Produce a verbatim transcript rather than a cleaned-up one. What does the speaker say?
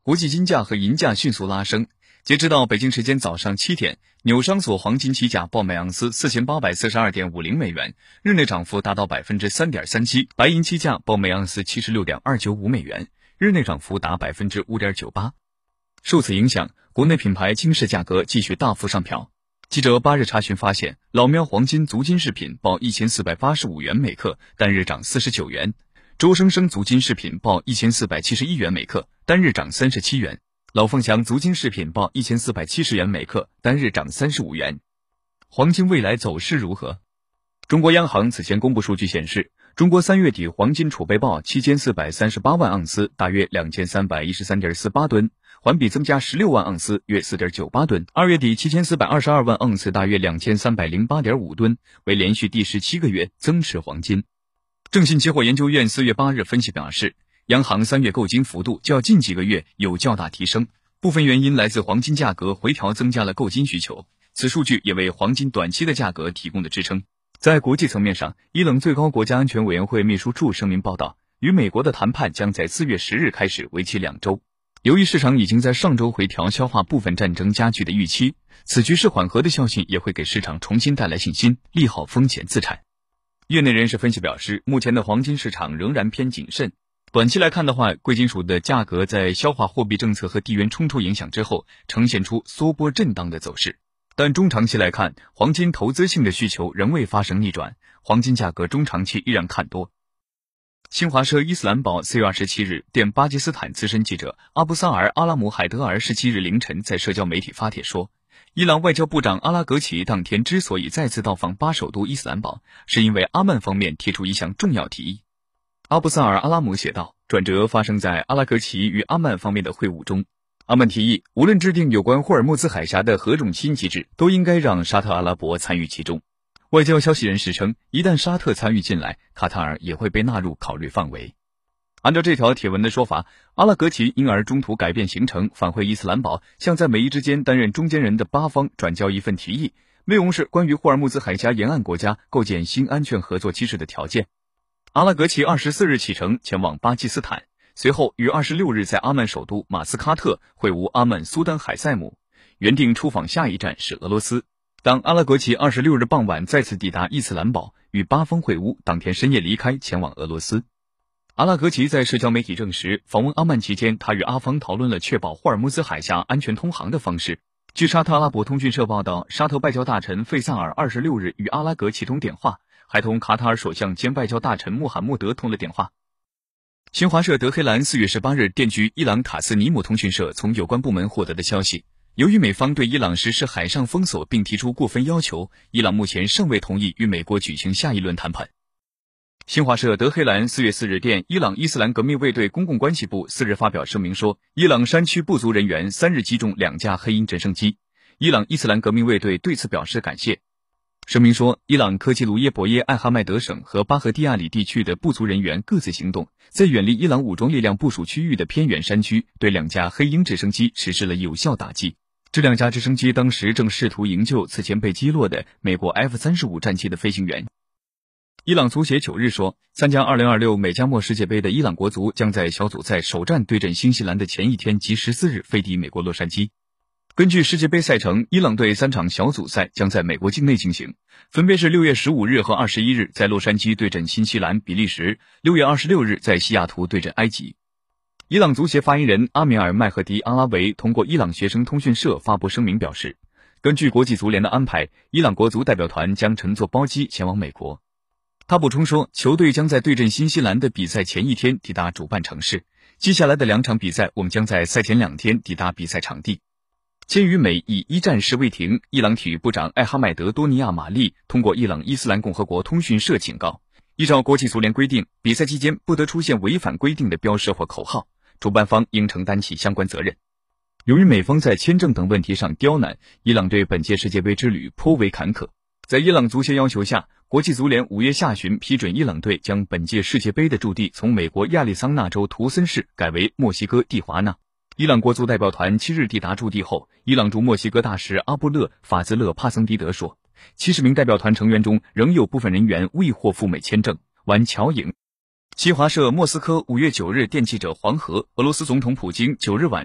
国际金价和银价迅速拉升。截止到北京时间早上七点，纽商所黄金期价报每盎司四千八百四十二点五零美元，日内涨幅达到 百分之三点三七。白银期价报每盎司七十六点二九五美元，日内涨幅达 百分之五点九八。受此影响，国内品牌金饰价格继续大幅上调。记者八日查询发现，老喵黄金足金饰品报一千四百八十五元每克，单日涨四十九元；周生生足金饰品报一千四百七十一元每克，单日涨三十七元；老凤祥足金饰品报一千四百七十元每克，单日涨三十五元。黄金未来走势如何？中国央行此前公布数据显示，中国三月底黄金储备报七千四百三十八万盎司，大约 两千三百一十三点四八吨，环比增加十六万盎司，约 四点九八吨。二月底七千四百二十二万盎司，大约 两千三百零八点五吨，为连续第十七个月增持黄金。正信期货研究院四月八日分析表示，央行三月购金幅度较近几个月有较大提升，部分原因来自黄金价格回调增加了购金需求，此数据也为黄金短期的价格提供了支撑。在国际层面上，伊朗最高国家安全委员会秘书处声明报道，与美国的谈判将在四月十日开始，为期两周。由于市场已经在上周回调消化部分战争加剧的预期，此局势缓和的消息也会给市场重新带来信心，利好风险资产。业内人士分析表示，目前的黄金市场仍然偏谨慎。短期来看的话，贵金属的价格在消化货币政策和地缘冲突影响之后，呈现出缩波震荡的走势。但中长期来看，黄金投资性的需求仍未发生逆转，黄金价格中长期依然看多。新华社伊斯兰报四月二十七日电巴基斯坦资深记者阿布萨尔·阿拉姆海德尔十七日凌晨在社交媒体发帖说，伊朗外交部长阿拉格齐当天之所以再次到访巴首都伊斯兰堡，是因为阿曼方面提出一项重要提议。阿布萨尔·阿拉姆写道，转折发生在阿拉格齐与阿曼方面的会晤中。阿曼提议，无论制定有关霍尔木兹海峡的何种新机制，都应该让沙特阿拉伯参与其中。外交消息人士称，一旦沙特参与进来，卡塔尔也会被纳入考虑范围。按照这条帖文的说法，阿拉格齐因而中途改变行程，返回伊斯兰堡，向在美伊之间担任中间人的巴方转交一份提议，内容是关于霍尔木兹海峡沿岸国家构建新安全合作机制的条件。阿拉格齐二十四日启程前往巴基斯坦，随后于二十六日在阿曼首都马斯喀特会晤阿曼苏丹海塞姆，原定出访下一站是俄罗斯。当阿拉格齐二十六日傍晚再次抵达伊斯兰堡与巴方会晤，当天深夜离开前往俄罗斯。阿拉格齐在社交媒体证实，访问阿曼期间，他与阿方讨论了确保霍尔木兹海峡安全通航的方式。据沙特阿拉伯通讯社报道，沙特外交大臣费萨尔二十六日与阿拉格齐通电话，还同卡塔尔首相兼外交大臣穆罕默德通了电话。新华社德黑兰四月十八日电据伊朗塔斯尼姆通讯社从有关部门获得的消息，由于美方对伊朗实施海上封锁并提出过分要求，伊朗目前尚未同意与美国举行下一轮谈判。新华社德黑兰四月四日电伊朗伊斯兰革命卫队公共关系部四日发表声明说，伊朗山区部族人员三日击中两架黑鹰直升机，伊朗伊斯兰革命卫队对此表示感谢。声明说，伊朗科奇卢耶伯耶艾哈迈德省和巴赫蒂亚里地区的部族人员各自行动，在远离伊朗武装力量部署区域的偏远山区对两架黑鹰直升机实施了有效打击。这两架直升机当时正试图营救此前被击落的美国 F 三十五 战机的飞行员。伊朗足协九日说，参加二零二六美加墨世界杯的伊朗国足将在小组赛首战对阵新西兰的前一天即十四日飞抵美国洛杉矶。根据世界杯赛程，伊朗队三场小组赛将在美国境内进行，分别是六月十五日和二十一日在洛杉矶对阵新西兰、比利时，六月二十六日在西雅图对阵埃及。伊朗足协发言人阿米尔·麦赫迪·阿拉维通过伊朗学生通讯社发布声明表示，根据国际足联的安排，伊朗国足代表团将乘坐包机前往美国。他补充说，球队将在对阵新西兰的比赛前一天抵达主办城市，接下来的两场比赛我们将在赛前两天抵达比赛场地。鉴于美以一战事未停，伊朗体育部长艾哈迈德多尼亚马利通过伊朗伊斯兰共和国通讯社警告，依照国际足联规定，比赛期间不得出现违反规定的标识或口号，主办方应承担起相关责任。由于美方在签证等问题上刁难，伊朗对本届世界杯之旅颇为坎坷。在伊朗足协要求下，国际足联五月下旬批准伊朗队将本届世界杯的驻地从美国亚利桑那州图森市改为墨西哥蒂华纳。伊朗国足代表团七日抵达驻地后，伊朗驻墨西哥大使阿布勒·法兹勒·帕森迪德说，七十名代表团成员中仍有部分人员未获赴美签证。玩乔颖。新华社莫斯科五月九日电记者黄河，俄罗斯总统普京九日晚